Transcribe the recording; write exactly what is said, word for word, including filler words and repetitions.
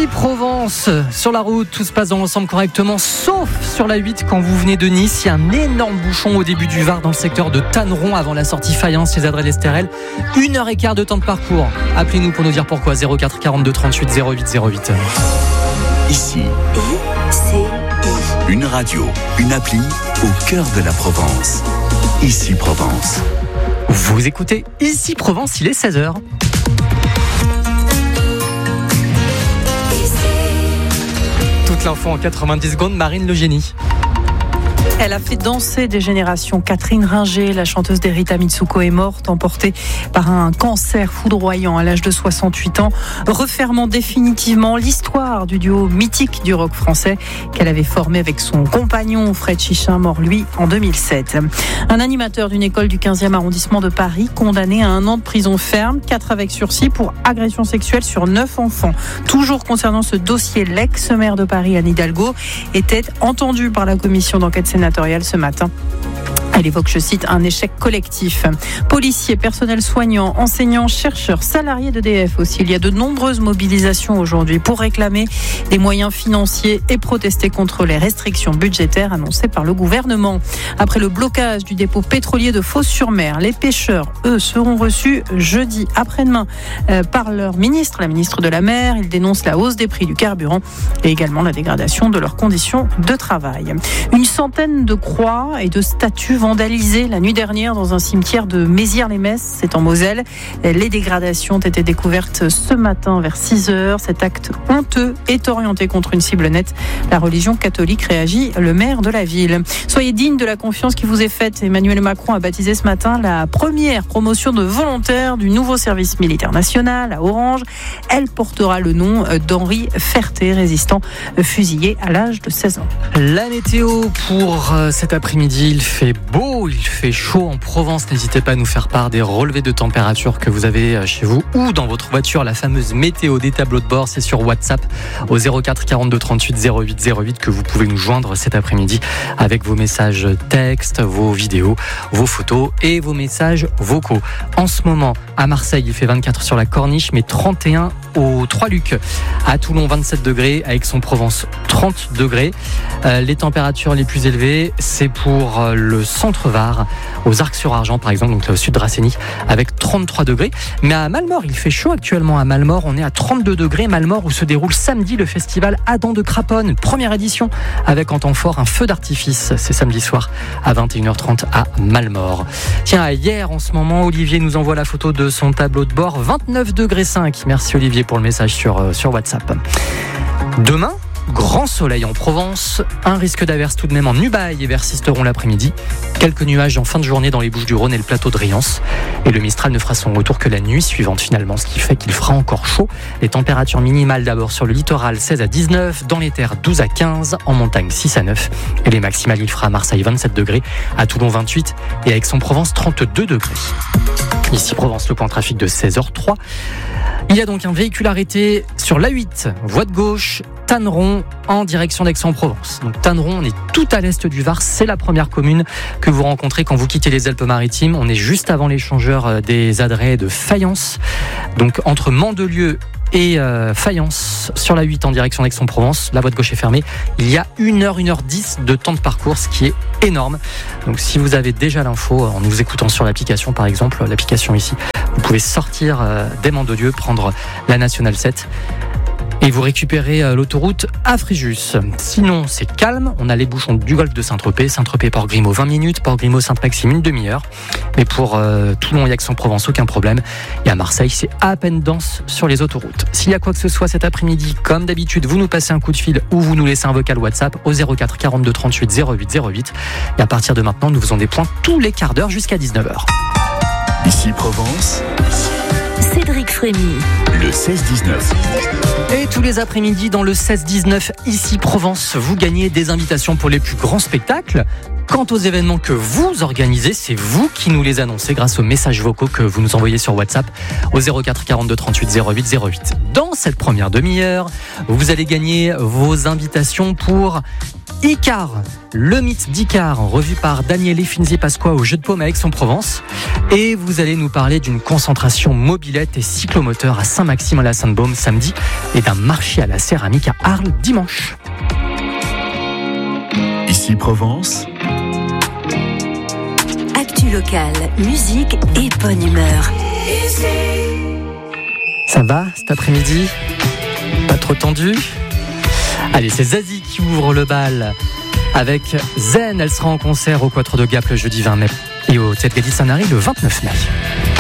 Ici Provence, sur la route, tout se passe dans l'ensemble correctement, sauf sur la huit quand vous venez de Nice. Il y a un énorme bouchon au début du Var dans le secteur de Tanneron avant la sortie Fayence chez Adré-l'Estérel. Une heure et quart de temps de parcours. Appelez-nous pour nous dire pourquoi. zéro quatre quarante-deux trente-huit zéro huit zéro huit. Ici, une radio, une appli au cœur de la Provence. Ici Provence. Vous écoutez Ici Provence, il est seize heures. Toute l'info en quatre-vingt-dix secondes, Marine Le Génie. Elle a fait danser des générations. Catherine Ringer, la chanteuse d'Erita Mitsuko, est morte, emportée par un cancer foudroyant à l'âge de soixante-huit ans, refermant définitivement l'histoire du duo mythique du rock français qu'elle avait formé avec son compagnon Fred Chichin, mort lui en deux mille sept. Un animateur d'une école du quinzième arrondissement de Paris, condamné à un an de prison ferme, quatre avec sursis pour agression sexuelle sur neuf enfants. Toujours concernant ce dossier, l'ex-maire de Paris, Anne Hidalgo, était entendue par la commission d'enquête sénatoriale ce matin. Elle évoque, je cite, un échec collectif. Policiers, personnel soignant, enseignants, chercheurs, salariés d'E D F aussi. Il y a de nombreuses mobilisations aujourd'hui pour réclamer des moyens financiers et protester contre les restrictions budgétaires annoncées par le gouvernement. Après le blocage du dépôt pétrolier de Fos-sur-Mer, les pêcheurs, eux, seront reçus jeudi après-demain euh, par leur ministre, la ministre de la Mer. Ils dénoncent la hausse des prix du carburant et également la dégradation de leurs conditions de travail. Une centaine de croix et de statues vandalisé la nuit dernière dans un cimetière de Mézières-les-Messes, c'est en Moselle. Les dégradations ont été découvertes ce matin vers six heures. Cet acte honteux est orienté contre une cible nette. La religion catholique réagit, le maire de la ville. Soyez digne de la confiance qui vous est faite. Emmanuel Macron a baptisé ce matin la première promotion de volontaires du nouveau service militaire national à Orange. Elle portera le nom d'Henri Ferté, résistant fusillé à l'âge de seize ans. La météo pour cet après-midi, il fait beau, il fait chaud en Provence. N'hésitez pas à nous faire part des relevés de température que vous avez chez vous ou dans votre voiture. La fameuse météo des tableaux de bord, c'est sur WhatsApp au zéro quatre quarante-deux trente-huit zéro huit zéro huit que vous pouvez nous joindre cet après-midi avec vos messages textes, vos vidéos, vos photos et vos messages vocaux. En ce moment, à Marseille, il fait vingt-quatre sur la Corniche, mais trente et un aux Trois-Lucs. À Toulon, vingt-sept degrés. À Aix-en-Provence, trente degrés. Euh, les températures les plus élevées, c'est pour euh, le centre-Var, aux Arcs-sur-Argent par exemple, donc là au sud de Racény, avec trente-trois degrés. Mais à Malmort, il fait chaud actuellement. À Malmort, on est à trente-deux degrés. Malmort, où se déroule samedi le festival Adam de Craponne, première édition, avec en temps fort un feu d'artifice. C'est samedi soir à vingt et une heures trente à Malmort. Tiens, hier en ce moment, Olivier nous envoie la photo de son tableau de bord, vingt-neuf degrés cinq. Merci Olivier pour le message sur, euh, sur WhatsApp. Demain, grand soleil en Provence, un risque d'averse tout de même en Ubaye et persisteront l'après-midi. Quelques nuages en fin de journée dans les Bouches-du-Rhône et le plateau de Riance. Et le Mistral ne fera son retour que la nuit suivante finalement, ce qui fait qu'il fera encore chaud. Les températures minimales d'abord sur le littoral seize à dix-neuf, dans les terres douze à quinze, en montagne six à neuf. Et les maximales, il fera à Marseille vingt-sept degrés, à Toulon vingt-huit et à Aix-en-Provence trente-deux degrés. Ici Provence, le point trafic de seize heures trois. Il y a donc un véhicule arrêté sur l'A huit, voie de gauche, Tanneron, en direction d'Aix-en-Provence. Donc Tanneron, on est tout à l'est du Var, c'est la première commune que vous rencontrez quand vous quittez les Alpes-Maritimes. On est juste avant l'échangeur des Adrets de Fayence, donc entre Mandelieu et euh, Fayence sur la huit en direction d'Aix-en-Provence. La voie de gauche est fermée. Il y a une heure, une heure dix de temps de parcours, ce qui est énorme. Donc si vous avez déjà l'info en nous écoutant sur l'application, par exemple, l'application ici, vous pouvez sortir euh, des Mandelieu, prendre la Nationale sept et vous récupérez euh, l'autoroute à Fréjus. Sinon, c'est calme. On a les bouchons du golfe de Saint-Tropez. Saint-Tropez, Port-Grimaud, vingt minutes. Port-Grimaud, Sainte-Maxime, une demi-heure. Mais pour euh, Toulon et Aix-en-Provence, aucun problème. Et à Marseille, c'est à peine dense sur les autoroutes. S'il y a quoi que ce soit cet après-midi, comme d'habitude, vous nous passez un coup de fil ou vous nous laissez un vocal WhatsApp au zéro quatre quarante-deux trente-huit zéro huit zéro huit. Et à partir de maintenant, nous faisons des points tous les quarts d'heure jusqu'à dix-neuf heures. Ici Provence, Cédric Frémy, le seize dix-neuf. Et tous les après-midi dans le seize dix-neuf, ici Provence, vous gagnez des invitations pour les plus grands spectacles. Quant aux événements que vous organisez, c'est vous qui nous les annoncez grâce aux messages vocaux que vous nous envoyez sur WhatsApp au zéro quatre quarante-deux trente-huit zéro huit zéro huit. Dans cette première demi-heure, vous allez gagner vos invitations pour Icar, le mythe d'Icar, revu par Daniele Finzi Pasqua au Jeu de Paume à Aix-en-Provence. Et vous allez nous parler d'une concentration mobilette et cyclomoteur à Saint-Maxime-à-la-Sainte-Baume samedi et d'un marché à la céramique à Arles dimanche. Ici Provence. Actu locale, musique et bonne humeur. Ça va cet après-midi? Pas trop tendu? Allez, c'est Zazie qui ouvre le bal avec Zen. Elle sera en concert au Quattro de Gap le jeudi vingt mai et au Théâtre Gaudi Sanary le vingt-neuf mai.